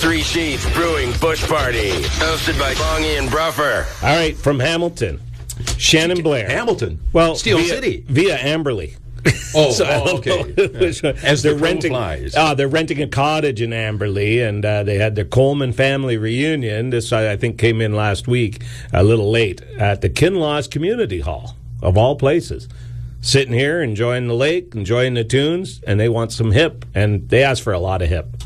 Three Sheets Brewing Bush Party, hosted by Bongie and Bruffer. All right, from Hamilton, Shannon Blair. Hamilton? Well, Steel City. Via Amberley. Okay. As they're the renting, flies. they're renting a cottage in Amberley, and they had their Coleman family reunion. This, I think, came in last week, a little late, at the Kinlaws Community Hall, of all places. Sitting here, enjoying the lake, enjoying the tunes, and they want some hip, and they asked for a lot of hip.